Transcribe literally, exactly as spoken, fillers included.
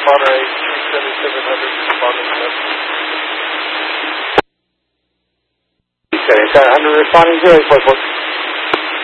Monterey, three seventy-seven hundred, responding to seventy-seven hundred responding to eight four four.